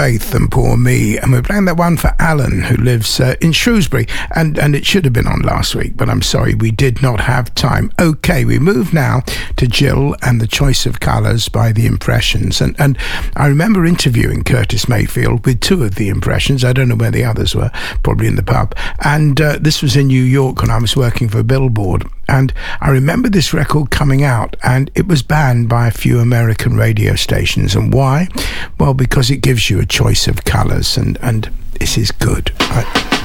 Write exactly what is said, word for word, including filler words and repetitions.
Faith and Poor Me, and we're playing that one for Alan, who lives uh, in Shrewsbury, and, and it should have been on last week, but I'm sorry, we did not have time. Okay, we move now to Jill and The Choice of Colours by The Impressions, and, and I remember interviewing Curtis Mayfield with two of The Impressions. I don't know where the others were, probably in the pub, and uh, this was in New York when I was working for Billboard. And I remember this record coming out, and it was banned by a few American radio stations. And why? Well, because it gives you a choice of colours, and, and this is good. I,